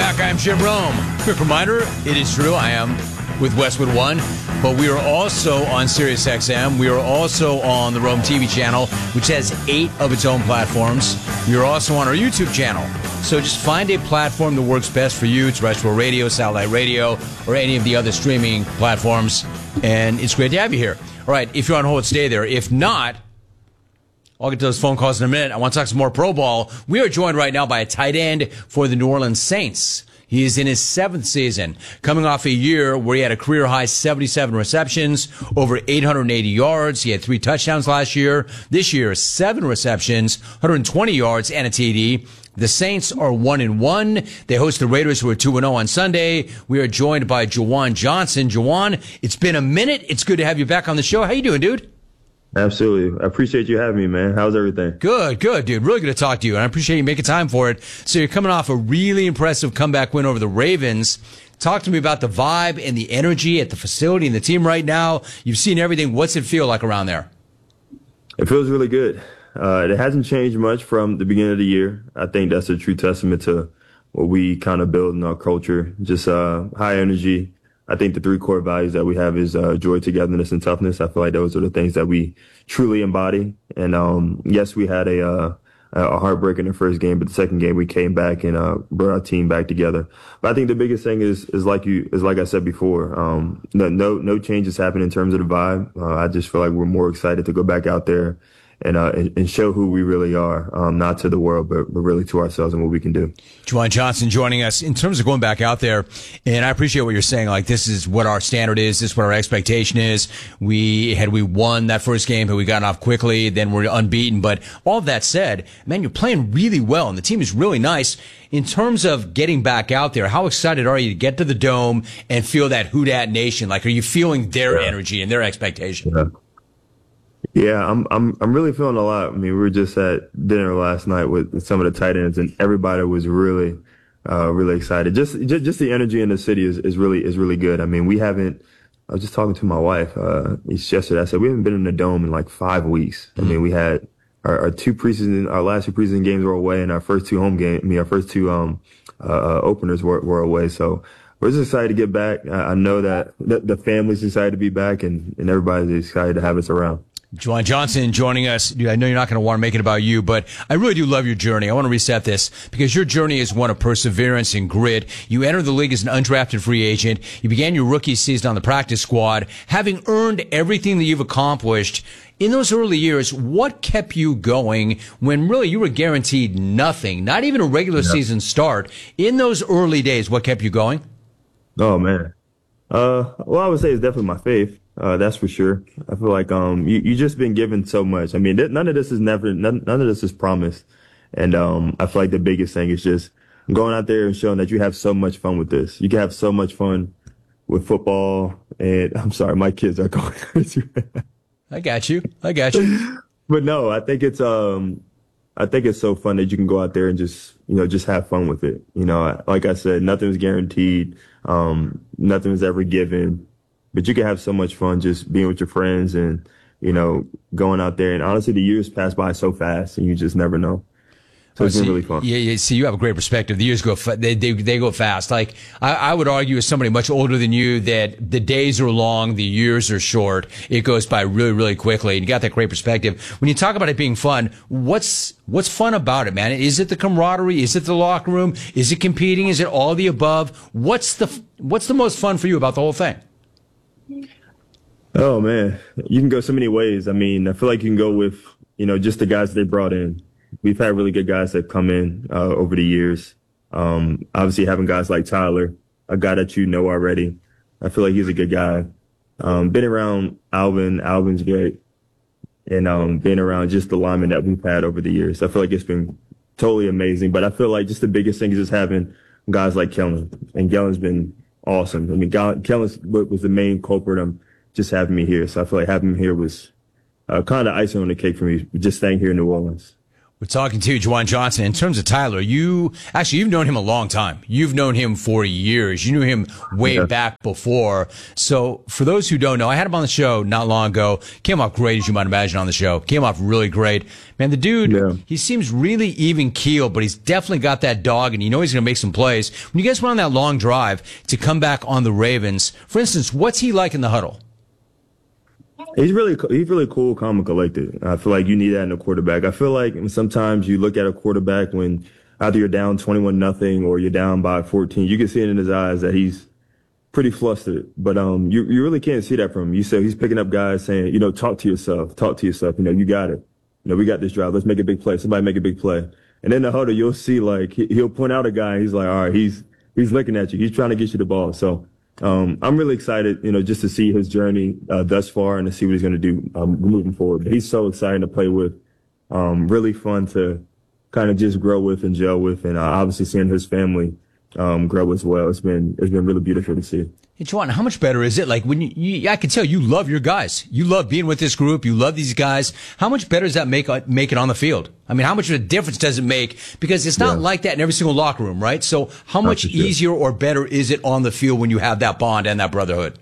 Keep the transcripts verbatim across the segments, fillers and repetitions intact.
back. I am Jim Rome. Quick reminder, it is true, I am with Westwood One, but we are also on Sirius X M. We are also on the Rome T V channel, which has eight of its own platforms. We are also on our YouTube channel. So just find a platform that works best for you, terrestrial radio, satellite radio, or any of the other streaming platforms, and it's great to have you here. All right, if you're on hold, stay there. If not, I'll get to those phone calls in a minute. I want to talk some more pro ball. We are joined right now by a tight end for the New Orleans Saints. He is in his seventh season, coming off a year where he had a career-high seventy-seven receptions, over eight hundred eighty yards. He had three touchdowns last year. This year, seven receptions, one hundred twenty yards, and a T D. The Saints are one and one. They host the Raiders, who are two and oh on Sunday. We are joined by Juwan Johnson. Juwan, it's been a minute. It's good to have you back on the show. How you doing, dude? Absolutely. I appreciate you having me, man. How's everything? Good, good, dude. Really good to talk to you, and I appreciate you making time for it. So you're coming off a really impressive comeback win over the Ravens. Talk to me about the vibe and the energy at the facility and the team right now. You've seen everything. What's it feel like around there? It feels really good. Uh, it hasn't changed much from the beginning of the year. I think that's a true testament to what we kind of build in our culture. Just uh, high energy. I think the three core values that we have is uh, joy, togetherness, and toughness. I feel like those are the things that we truly embody. And um, yes, we had a uh, a heartbreak in the first game, but the second game we came back and uh, brought our team back together. But I think the biggest thing is is like you is like I said before. Um, no no no changes happen in terms of the vibe. Uh, I just feel like we're more excited to go back out there and, uh, and, and show who we really are, um, not to the world, but, but really to ourselves and what we can do. Juwan Johnson joining us. In terms of going back out there, and I appreciate what you're saying, like this is what our standard is, this is what our expectation is. We had we won that first game, but we got off quickly, then we're unbeaten. But all of that said, man, you're playing really well, and the team is really nice. In terms of getting back out there, how excited are you to get to the Dome and feel that Who Dat Nation? Like, are you feeling their yeah. energy and their expectation? Yeah. Yeah, I'm I'm I'm really feeling a lot. I mean, we were just at dinner last night with some of the tight ends, and everybody was really, uh, really excited. Just just just the energy in the city is, is really is really good. I mean, we haven't. I was just talking to my wife uh, yesterday. I said we haven't been in the Dome in like five weeks. Mm-hmm. I mean, we had our, our two preseason, our last two preseason games were away, and our first two home games. I mean, our first two um uh, openers were were away. So we're just excited to get back. I, I know that the, the family's excited to be back, and and everybody's excited to have us around. Juwan Johnson joining us. I know you're not going to want to make it about you, but I really do love your journey. I want to reset this because your journey is one of perseverance and grit. You entered the league as an undrafted free agent. You began your rookie season on the practice squad. Having earned everything that you've accomplished in those early years, what kept you going when really you were guaranteed nothing, not even a regular yeah. season start? In those early days, what kept you going? Oh, man. Uh, well, I would say it's definitely my faith. Uh, that's for sure. I feel like, um, you, you just been given so much. I mean, th- none of this is never, none, none of this is promised. And, um, I feel like the biggest thing is just going out there and showing that you have so much fun with this. You can have so much fun with football. And I'm sorry, my kids are going crazy. I got you. I got you. But no, I think it's, um, I think it's so fun that you can go out there and just, you know, just have fun with it. You know, like I said, nothing's guaranteed. Um, nothing's ever given. But you can have so much fun just being with your friends and, you know, going out there. And honestly, the years pass by so fast and you just never know. So it's oh, been see, really fun. Yeah, yeah, see, you have a great perspective. The years go, fa- they, they, they go fast. Like, I, I would argue as somebody much older than you that the days are long, the years are short. It goes by really, really quickly. And you got that great perspective. When you talk about it being fun, what's, what's fun about it, man? Is it the camaraderie? Is it the locker room? Is it competing? Is it all the above? What's the, what's the most fun for you about the whole thing? Oh, man, you can go so many ways. I mean, I feel like you can go with, you know, just the guys they brought in. We've had really good guys that come in uh, over the years. Um, obviously, having guys like Tyler, a guy that you know already. I feel like he's a good guy. Um, been around Alvin. Alvin's great. And um, being around just the linemen that we've had over the years. I feel like it's been totally amazing. But I feel like just the biggest thing is just having guys like Kellen. And Kellen's been awesome. I mean, Kellen was the main culprit of just having me here. So I feel like having him here was uh, kind of icing on the cake for me, just staying here in New Orleans. We're talking to Juwan Johnson. In terms of Tyler, you actually, you've known him a long time. You've known him for years. You knew him way yeah. back before. So for those who don't know, I had him on the show not long ago. Came off great, as you might imagine, on the show. Came off really great. Man, the dude, yeah. he seems really even keeled, but he's definitely got that dog, and you know he's going to make some plays. When you guys went on that long drive to come back on the Ravens, for instance, what's he like in the huddle? He's really he's really cool, calm, and collected. I feel like you need that in a quarterback. I feel like sometimes you look at a quarterback when either you're down twenty-one nothing or you're down by fourteen. You can see it in his eyes that he's pretty flustered. But um, you you really can't see that from him. You say he's picking up guys saying, you know, talk to yourself, talk to yourself. You know, you got it. You know, we got this drive. Let's make a big play. Somebody make a big play. And in the huddle, you'll see like he'll point out a guy. He's like, all right, he's he's looking at you. He's trying to get you the ball. So. Um, I'm really excited, you know, just to see his journey uh, thus far and to see what he's going to do um, moving forward. But he's so exciting to play with, um, really fun to kind of just grow with and gel with, and uh, obviously seeing his family um, grow as well. It's been it's been really beautiful to see. Hey, Juwan, how much better is it? Like when you, you, I can tell you love your guys. You love being with this group. You love these guys. How much better does that make make it on the field? I mean, how much of a difference does it make? Because it's not yeah. like that in every single locker room, right? So how much easier or better is it on the field when you have that bond and that brotherhood?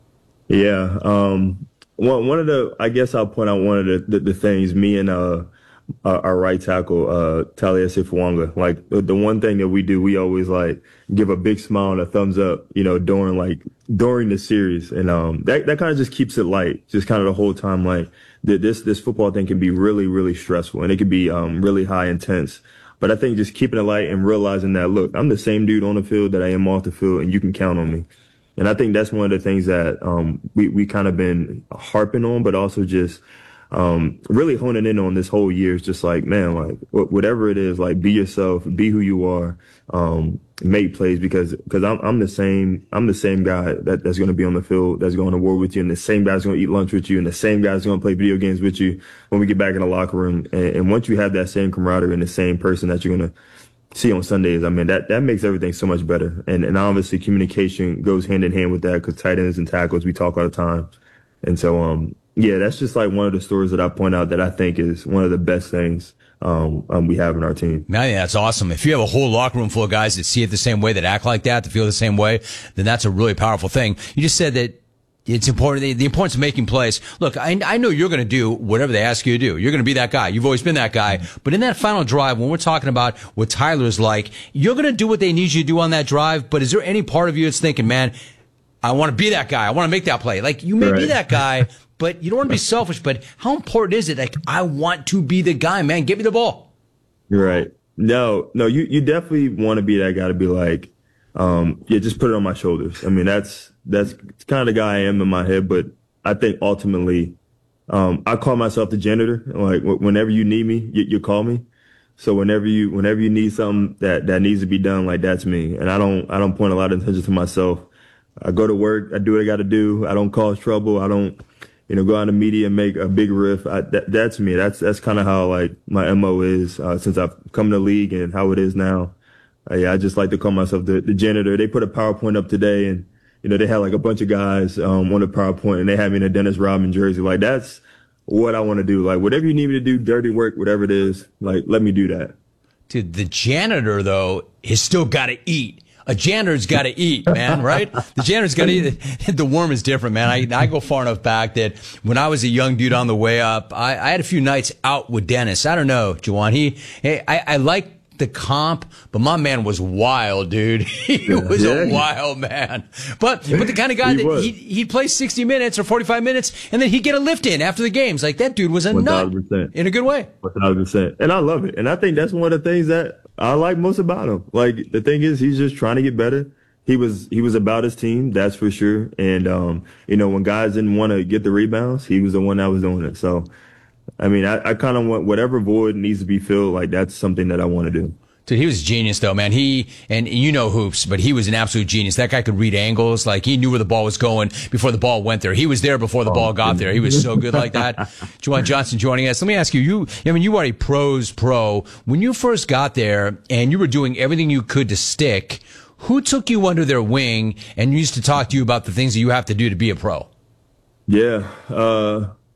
Yeah. Um, one, one of the, I guess I'll point out one of the, the, the things me and, uh, Uh, our right tackle, uh, Taliesin Fuanga. Like the, the one thing that we do, we always like give a big smile and a thumbs up, you know, during like during the series, and um, that that kind of just keeps it light, just kind of the whole time. Like that, this this football thing can be really really stressful, and it can be um really high intense. But I think just keeping it light and realizing that, look, I'm the same dude on the field that I am off the field, and you can count on me. And I think that's one of the things that um we we kind of been harping on, but also just. Um, really honing in on this whole year is just like, man, like whatever it is, like be yourself, be who you are, um, make plays because, because I'm, I'm the same, I'm the same guy that, that's going to be on the field, that's going to war with you, and the same guy's going to eat lunch with you, and the same guy's going to play video games with you when we get back in the locker room. And, and once you have that same camaraderie and the same person that you're going to see on Sundays, I mean, that, that makes everything so much better. And, and obviously communication goes hand in hand with that because tight ends and tackles, we talk all the time. And so, um, yeah, that's just like one of the stories that I point out that I think is one of the best things um, um, we have in our team. Man, yeah, that's awesome. If you have a whole locker room full of guys that see it the same way, that act like that, that feel the same way, then that's a really powerful thing. You just said that it's important, the, the importance of making plays. Look, I, I know you're going to do whatever they ask you to do. You're going to be that guy. You've always been that guy. But in that final drive, when we're talking about what Tyler's like, you're going to do what they need you to do on that drive. But is there any part of you that's thinking, man, I want to be that guy. I want to make that play. Like, you may right. be that guy, but you don't want to be selfish. But how important is it? Like, I want to be the guy, man. Give me the ball. You're right. No, no, you, you definitely want to be that guy to be like, um, yeah, just put it on my shoulders. I mean, that's, that's kind of the guy I am in my head. But I think ultimately, um, I call myself the janitor. Like, whenever you need me, you, you call me. So whenever you, whenever you need something that, that needs to be done, like, that's me. And I don't, I don't point a lot of attention to myself. I go to work. I do what I got to do. I don't cause trouble. I don't, you know, go out in the media and make a big riff. I, that, that's me. That's that's kind of how like my M O is uh, since I've come to the league and how it is now. Uh, yeah, I just like to call myself the, the janitor. They put a PowerPoint up today, and you know they had like a bunch of guys um, on the PowerPoint, and they had me in a Dennis Rodman jersey. Like that's what I want to do. Like whatever you need me to do, dirty work, whatever it is, like let me do that. Dude, the janitor though has still got to eat. A janitor's got to eat, man, right? The janitor's got to eat. The worm is different, man. I, I go far enough back that when I was a young dude on the way up, I, I had a few nights out with Dennis. I don't know, Juwan. He, hey, I, I like the comp, but my man was wild, dude. He yeah, was yeah. a wild man. But, but the kind of guy he that he'd, he'd play sixty minutes or forty-five minutes, and then he'd get a lift in after the games. Like, that dude was a nut in a good way. one thousand percent. And I love it. And I think that's one of the things that I like most about him. Like, the thing is, he's just trying to get better. He was, he was about his team, that's for sure. And, um, you know, when guys didn't want to get the rebounds, he was the one that was doing it. So, I mean, I, I kind of want whatever void needs to be filled. Like, that's something that I want to do. Dude, he was a genius, though, man. He, and you know hoops, but he was an absolute genius. That guy could read angles. Like, he knew where the ball was going before the ball went there. He was there before the oh, ball got there. He was so good like that. Juwan Johnson joining us. Let me ask you, you, I mean, you are a pros pro. When you first got there and you were doing everything you could to stick, who took you under their wing and used to talk to you about the things that you have to do to be a pro? Yeah, uh,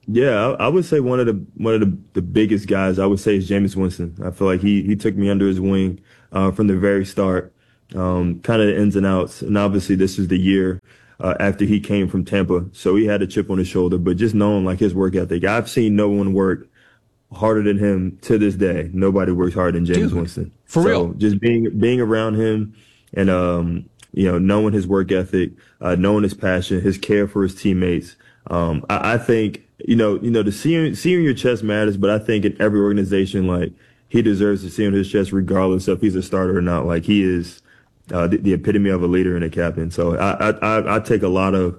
Yeah, I, I would say one of the one of the, the biggest guys I would say is Jameis Winston. I feel like he he took me under his wing uh, from the very start, um, kind of the ins and outs. And obviously, this is the year uh, after he came from Tampa, so he had a chip on his shoulder. But just knowing like his work ethic, I've seen no one work harder than him to this day. Nobody works harder than Jameis Dude, Winston. for so real. Just being being around him and um, you know knowing his work ethic, uh, knowing his passion, his care for his teammates. Um, I, I think. You know, you know, the seeing seeing your chest matters, but I think in every organization, like he deserves to see on his chest, regardless if he's a starter or not. Like he is uh, the, the epitome of a leader and a captain. So I I, I take a lot of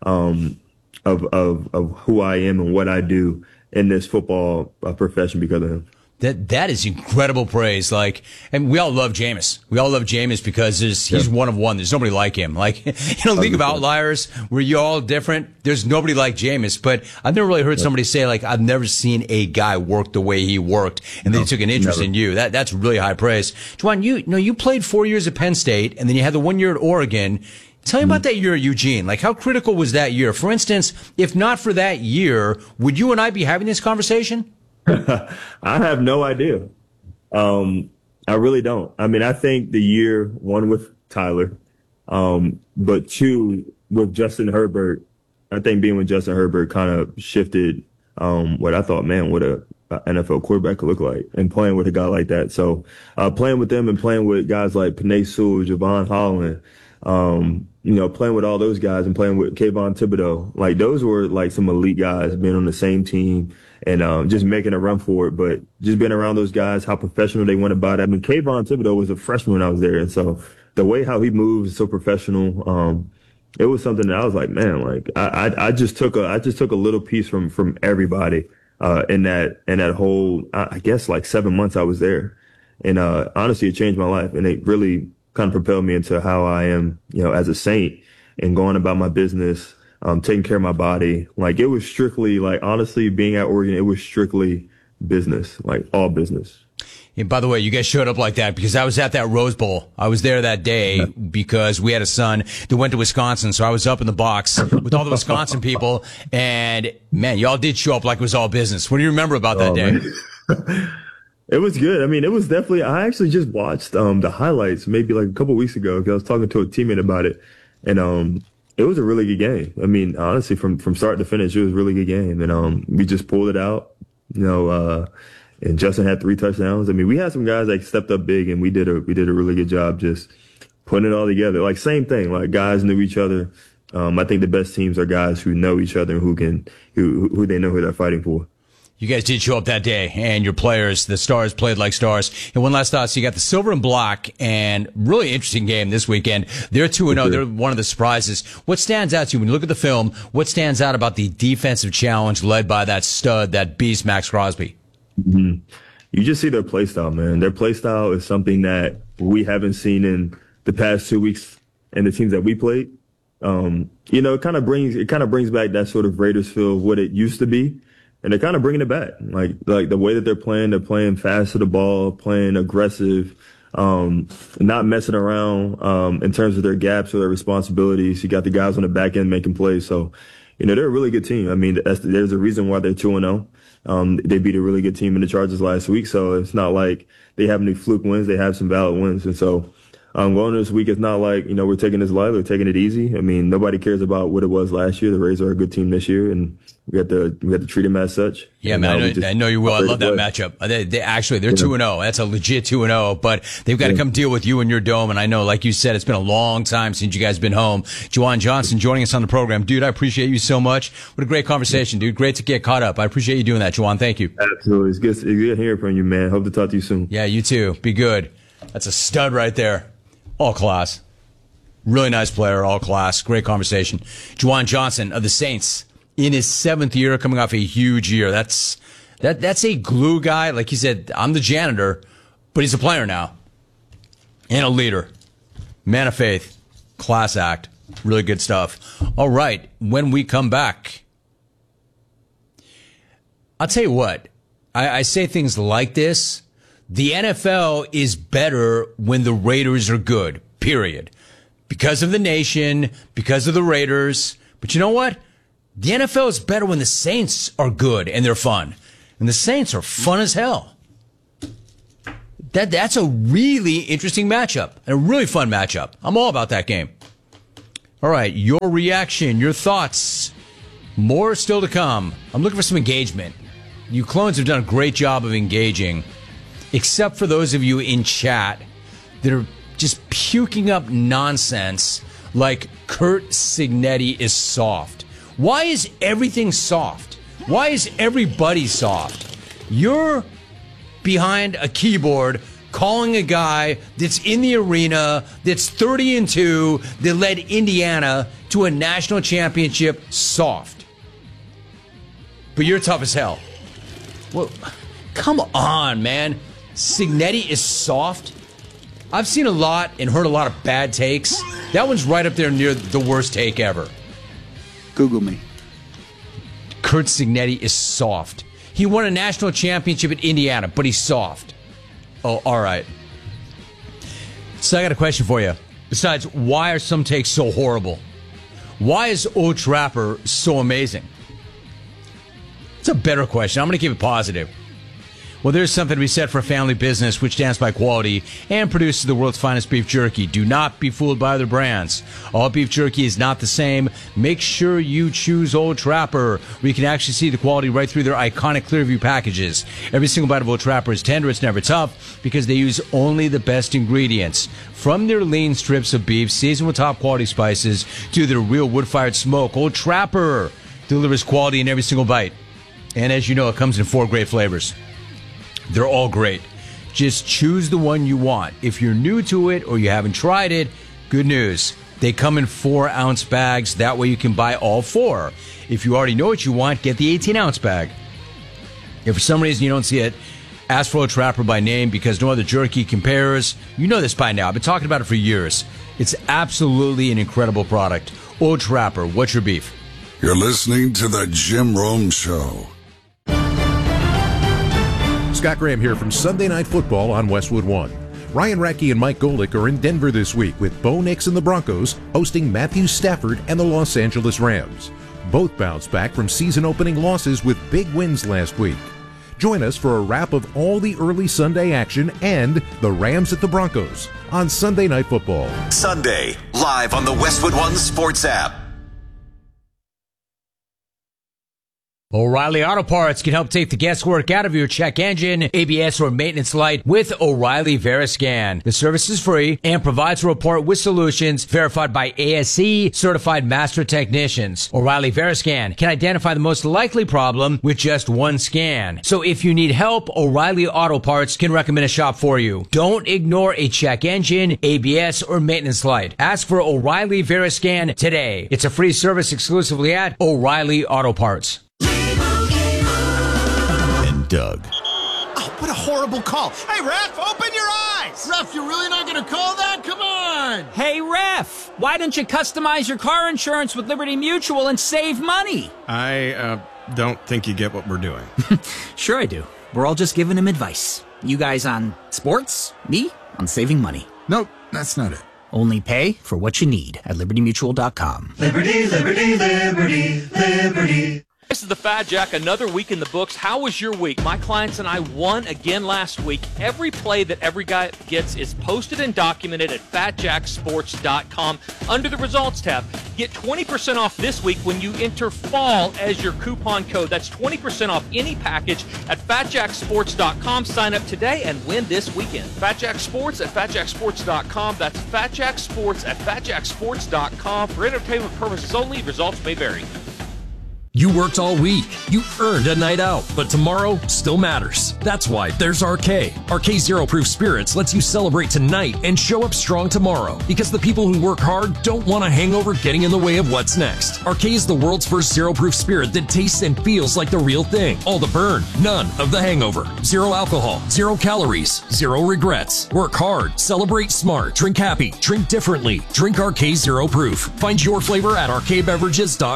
um of of of who I am and what I do in this football uh, profession because of him. That that is incredible praise. Like, and we all love Jameis. We all love Jameis because there's, he's Yeah. one of one. There's nobody like him. Like, in a league of outliers where you're all different, there's nobody like Jameis. But I've never really heard somebody say, like, I've never seen a guy work the way he worked, and then he took an interest never. in you. That that's really high praise. Juwan, you, you know, you played four years at Penn State, and then you had the one year at Oregon. Tell me about that year at Eugene. Like, how critical was that year? For instance, if not for that year, would you and I be having this conversation? I have no idea. Um, I really don't. I mean, I think the year one with Tyler, um, but two with Justin Herbert. I think being with Justin Herbert kind of shifted um, what I thought, man, what a, a N F L quarterback could look like, and playing with a guy like that. So uh, playing with them and playing with guys like Penei Sewell, Javon Holland, um, you know, playing with all those guys and playing with Kayvon Thibodeau, like those were like some elite guys being on the same team. And um, just making a run for it, but just being around those guys, how professional they went about it. I mean, Kayvon Thibodeau was a freshman when I was there, and so the way how he moves, so professional. Um, it was something that I was like, man, like I, I, I just took a, I just took a little piece from from everybody uh, in that in that whole, I guess, like seven months I was there, and uh, honestly, it changed my life, and it really kind of propelled me into how I am, you know, as a Saint and going about my business. Um, taking care of my body. Like it was strictly like, honestly, being at Oregon, it was strictly business, like all business. And by the way, you guys showed up like that because I was at that Rose Bowl. I was there that day because we had a son that went to Wisconsin. So I was up in the box with all the Wisconsin people. And man, y'all did show up like it was all business. What do you remember about that Oh, day? It was good. I mean, it was definitely, I actually just watched um, the highlights maybe like a couple weeks ago because I was talking to a teammate about it. And, um, it was a really good game. I mean, honestly, from, from start to finish, it was a really good game. And um, we just pulled it out, you know, uh, and Justin had three touchdowns. I mean, we had some guys that stepped up big, and we did a we did a really good job just putting it all together. Like, same thing, like guys knew each other. Um, I think the best teams are guys who know each other and who can who who they know who they're fighting for. You guys did show up that day, and your players, the stars, played like stars. And one last thought, so you got the silver and black, and really interesting game this weekend. They're two and oh. They're one of the surprises. What stands out to you when you look at the film? What stands out about the defensive challenge led by that stud, that beast, Max Crosby? Mm-hmm. You just see their play style, man. Their play style is something that we haven't seen in the past two weeks in the teams that we played. Um, you know, it kind of brings it kind of brings back that sort of Raiders feel of what it used to be. And they're kind of bringing it back. Like, like the way that they're playing, they're playing fast to the ball, playing aggressive, um, not messing around, um, in terms of their gaps or their responsibilities. You got the guys on the back end making plays. So, you know, they're a really good team. I mean, that's, there's a reason why they're two and oh. Um, they beat a really good team in the Chargers last week. So it's not like they have any fluke wins. They have some valid wins. And so, um, going this week, it's not like, you know, we're taking this light, we're taking it easy. I mean, nobody cares about what it was last year. The Rays are a good team this year, and we have to we have to treat them as such. Yeah, man, I know, I know you will. I love that matchup. They, they actually they're two and zero. That's a legit two and zero. But they've got to come deal with you in your dome. And I know, like you said, it's been a long time since you guys been home. Juwan Johnson joining us on the program, dude. I appreciate you so much. What a great conversation, dude. Great to get caught up. I appreciate you doing that, Juwan. Thank you. Absolutely, it's good, it's good hearing from you, man. Hope to talk to you soon. Yeah, you too. Be good. That's a stud right there. All class. Really nice player, all class. Great conversation. Juwan Johnson of the Saints in his seventh year, coming off a huge year. That's that. That's a glue guy. Like he said, I'm the janitor, but he's a player now. And a leader. Man of faith. Class act. Really good stuff. All right. When we come back, I'll tell you what. I, I say things like this. The N F L is better when the Raiders are good, period. Because of the nation, because of the Raiders. But you know what? The N F L is better when the Saints are good and they're fun. And the Saints are fun as hell. That That's a really interesting matchup and a really fun matchup. I'm all about that game. All right, your reaction, your thoughts. More still to come. I'm looking for some engagement. You clones have done a great job of engaging, except for those of you in chat that are just puking up nonsense like Curt Cignetti is soft. Why is everything soft? Why is everybody soft? You're behind a keyboard calling a guy that's in the arena, that's thirty and two, that led Indiana to a national championship soft. But you're tough as hell. Well, come on, man. Cignetti is soft? I've seen a lot and heard a lot of bad takes. That one's right up there near the worst take ever. Google me. Curt Cignetti is soft. He won a national championship at Indiana, but he's soft. Oh, all right. So I got a question for you. Besides, why are some takes so horrible? Why is Old Trapper so amazing? It's a better question. I'm going to keep it positive. Well, there's something to be said for a family business which stands by quality and produces the world's finest beef jerky. Do not be fooled by other brands. All beef jerky is not the same. Make sure you choose Old Trapper, where you can actually see the quality right through their iconic Clearview packages. Every single bite of Old Trapper is tender, it's never tough, because they use only the best ingredients. From their lean strips of beef, seasoned with top quality spices, to their real wood-fired smoke, Old Trapper delivers quality in every single bite. And as you know, it comes in four great flavors. They're all great. Just choose the one you want. If you're new to it or you haven't tried it, good news. They come in four ounce bags. That way you can buy all four. If you already know what you want, get the eighteen ounce bag. If for some reason you don't see it, ask for Old Trapper by name, because no other jerky compares. You know this by now. I've been talking about it for years. It's absolutely an incredible product. Old Trapper, what's your beef? You're listening to The Jim Rome Show. Scott Graham here from Sunday Night Football on Westwood One. Ryan Radke and Mike Golick are in Denver this week with Bo Nix and the Broncos hosting Matthew Stafford and the Los Angeles Rams. Both bounced back from season-opening losses with big wins last week. Join us for a wrap of all the early Sunday action and the Rams at the Broncos on Sunday Night Football. Sunday, live on the Westwood One Sports app. O'Reilly Auto Parts can help take the guesswork out of your check engine, A B S, or maintenance light with O'Reilly Veriscan. The service is free and provides a report with solutions verified by A S C certified master technicians. O'Reilly Veriscan can identify the most likely problem with just one scan. So if you need help, O'Reilly Auto Parts can recommend a shop for you. Don't ignore a check engine, A B S, or maintenance light. Ask for O'Reilly Veriscan today. It's a free service exclusively at O'Reilly Auto Parts. Doug. Oh, what a horrible call. Hey, ref, open your eyes. Ref, you're really not going to call that? Come on. Hey, ref, why don't you customize your car insurance with Liberty Mutual and save money? I uh, don't think you get what we're doing. Sure I do. We're all just giving him advice. You guys on sports, me on saving money. Nope, that's not it. Only pay for what you need at liberty mutual dot com. Liberty, liberty, liberty, liberty. This is the Fat Jack, another week in the books. How was your week? My clients and I won again last week. Every play that every guy gets is posted and documented at fat jack sports dot com under the results tab. Get twenty percent off this week when you enter fall as your coupon code. That's twenty percent off any package at fat jack sports dot com. Sign up today and win this weekend. Fat Jack Sports at fat jack sports dot com. That's Fat Jack Sports at fat jack sports dot com. For entertainment purposes only, results may vary. You worked all week. You earned a night out, but tomorrow still matters. That's why there's R K. R K Zero Proof Spirits lets you celebrate tonight and show up strong tomorrow, because the people who work hard don't want a hangover getting in the way of what's next. R K is the world's first zero proof spirit that tastes and feels like the real thing. All the burn, none of the hangover. Zero alcohol, zero calories, zero regrets. Work hard, celebrate smart, drink happy, drink differently. Drink R K Zero Proof. Find your flavor at R K beverages dot com.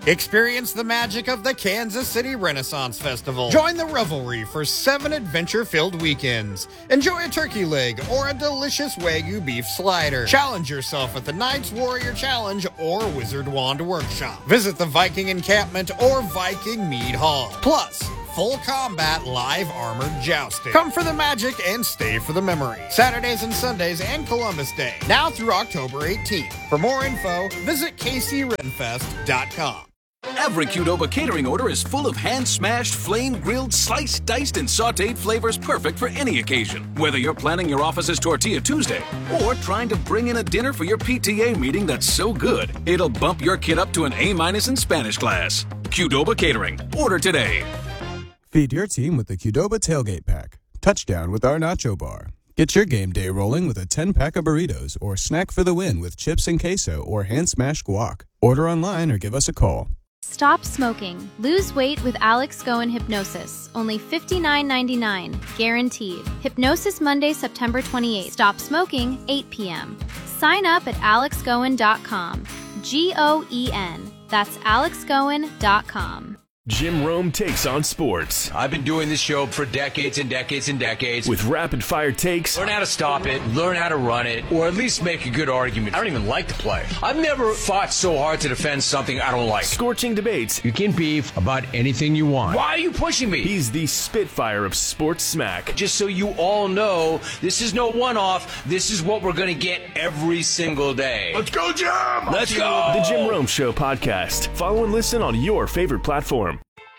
Experience the magic of the Kansas City Renaissance Festival. Join the revelry for seven adventure-filled weekends. Enjoy a turkey leg or a delicious Wagyu beef slider. Challenge yourself at the Knights Warrior Challenge or Wizard Wand Workshop. Visit the Viking Encampment or Viking Mead Hall. Plus, full combat live armored jousting. Come for the magic and stay for the memory. Saturdays and Sundays and Columbus Day. Now through October eighteenth. For more info, visit K C Renfest dot com. Every Qdoba catering order is full of hand-smashed, flame-grilled, sliced, diced, and sautéed flavors perfect for any occasion. Whether you're planning your office's Tortilla Tuesday or trying to bring in a dinner for your P T A meeting that's so good, it'll bump your kid up to an A-minus in Spanish class. Qdoba Catering. Order today. Feed your team with the Qdoba Tailgate Pack. Touchdown with our Nacho Bar. Get your game day rolling with a ten-pack of burritos or snack for the win with chips and queso or hand-smashed guac. Order online or give us a call. Stop smoking. Lose weight with Alex Goen Hypnosis. Only fifty-nine ninety-nine. Guaranteed. Hypnosis Monday, September twenty-eighth. Stop smoking, eight p.m. Sign up at alex goen dot com. G O E N. That's alex goen dot com. Jim Rome takes on sports. I've been doing this show for decades and decades and decades. With rapid-fire takes. Learn how to stop it, learn how to run it, or at least make a good argument. I don't even like the play. I've never fought so hard to defend something I don't like. Scorching debates. You can beef about anything you want. Why are you pushing me? He's the Spitfire of sports smack. Just so you all know, this is no one-off. This is what we're going to get every single day. Let's go, Jim! Let's go! The Jim Rome Show podcast. Follow and listen on your favorite platform.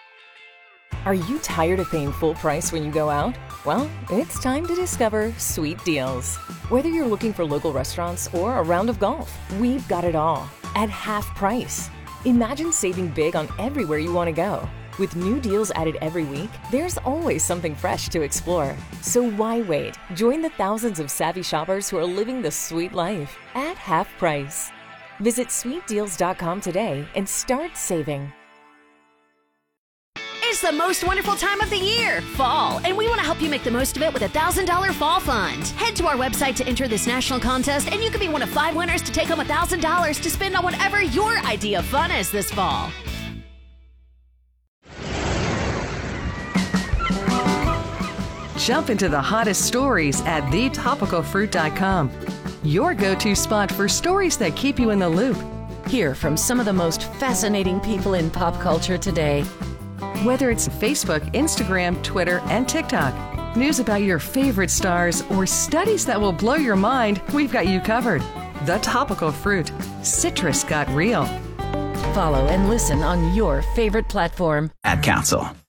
Are you tired of paying full price when you go out? Well, it's time to discover Sweet Deals. Whether you're looking for local restaurants or a round of golf, we've got it all at half price. Imagine saving big on everywhere you want to go. With new deals added every week, there's always something fresh to explore. So why wait? Join the thousands of savvy shoppers who are living the sweet life at half price. Visit sweet deals dot com today and start saving. It's the most wonderful time of the year, fall, and we want to help you make the most of it with a one thousand dollars Fall Fund. Head to our website to enter this national contest, and you could be one of five winners to take home one thousand dollars to spend on whatever your idea of fun is this fall. Jump into the hottest stories at the topical fruit dot com. Your go-to spot for stories that keep you in the loop. Hear from some of the most fascinating people in pop culture today. Whether it's Facebook, Instagram, Twitter, and TikTok, news about your favorite stars, or studies that will blow your mind, we've got you covered. The Topical Fruit. Citrus got real. Follow and listen on your favorite platform. Ad Council.